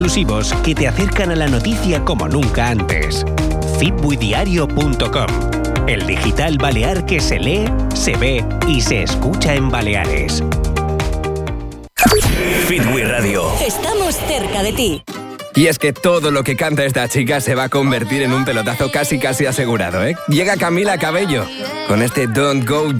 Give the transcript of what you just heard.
exclusivos que te acercan a la noticia como nunca antes. fitbuidiario.com, el digital balear que se lee, se ve y se escucha en Baleares. Fitbui Radio. Estamos cerca de ti. Y es que todo lo que canta esta chica se va a convertir en un pelotazo casi asegurado, ¿eh? Llega Camila Cabello con este Don't Go